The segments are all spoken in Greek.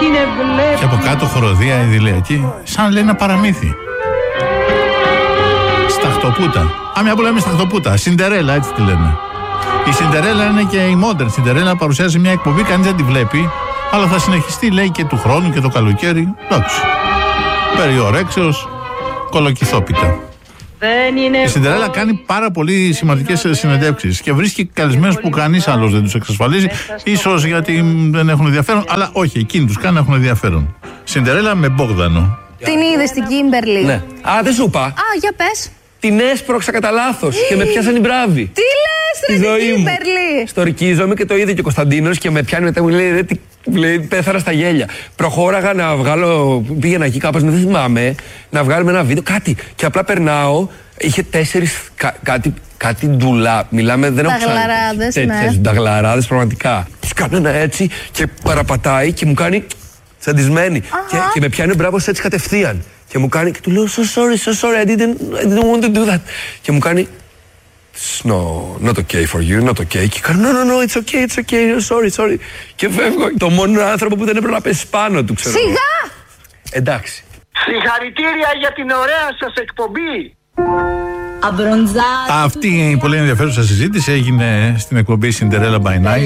Και από κάτω χοροδία ιδηλιακή, σαν λέει ένα παραμύθι. Σταχτοπούτα. Μια που λέμε Σταχτοπούτα. Σιντερέλα, έτσι τη λένε. Η Σιντερέλα είναι και η μόντερ. Σιντερέλα παρουσιάζει μια εκπομπή, κανείς δεν τη βλέπει, αλλά θα συνεχιστεί, λέει, και του χρόνου και το καλοκαίρι. Εντάξει. Περί ωρέξεως, κολοκυθόπιτα. Η Σιντερέλα κάνει πάρα πολύ σημαντικές συνεντεύξεις και βρίσκει καλεσμένους που κανείς άλλος δεν τους εξασφαλίζει. Ίσως γιατί δεν έχουν ενδιαφέρον, αλλά όχι, εκείνοι τους κάνουν να έχουν ενδιαφέρον. Σιντερέλα με Μπόγδανο. Την είδες στην Κίμπερλι? Ναι. Δεν σου είπα. Για πες. Την έσπρωξα κατά λάθος και με πιάσαν οι μπράβοι. Τι λες, ρε, την Κίμπερλι? Στορκίζομαι και το είδε και ο Κωνσταντίνος και με πιάνει μετά, μου λέει, πέθαρα στα γέλια. Προχώραγα να βγάλω, πήγαινα εκεί κάπως, δεν θυμάμαι, να βγάλουμε ένα βίντεο, κάτι. Και απλά περνάω, είχε 4 κάτι ντουλά. Μιλάμε, δεν έχω ξαναδεί. Τέτοιες νταγλαράδες πραγματικά. Τους κάνω ένα έτσι και παραπατάει και μου κάνει τσαντισμένη. Και με πιάνει ο μπράβος έτσι κατευθείαν. Και μου κάνει, και του λέω, so sorry, I didn't want to do that. Και μου κάνει, no, not okay for you, not okay. Και κάνω, no, it's okay, sorry. Και φεύγω. Το μόνο άνθρωπο που δεν έπρεπε να πέσει πάνω του, ξέρω. Σιγά! Εντάξει. Συγχαρητήρια για την ωραία σας εκπομπή. Αυτή η πολύ ενδιαφέρουσα συζήτηση έγινε στην εκπομπή Cinderella by Night.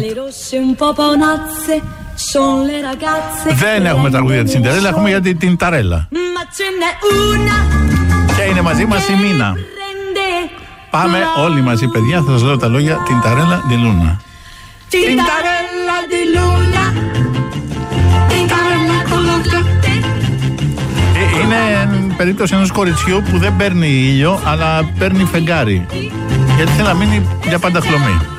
Δεν έχουμε τραγούδια τη Cinderella, έχουμε για την Ταρέλα. Και είναι μαζί μας η Μίνα. Πάμε όλοι μαζί, παιδιά, θα σας λέω τα λόγια. Την Ταρέλα di Luna. Την Ταρέλα di Luna. Την Ταρέλα con Είναι περίπτωση ενός κοριτσιού που δεν παίρνει ήλιο, αλλά παίρνει φεγγάρι. Γιατί θέλει να μείνει για πάντα χλωμή.